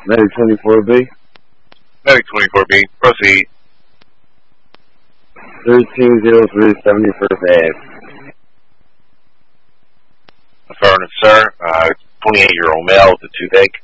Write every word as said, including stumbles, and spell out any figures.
Medic twenty-four B. Medic twenty-four B, proceed. thirteen oh three seventy-first Ave. Affirmative, sir. Uh, twenty-eight-year-old male with a toothache.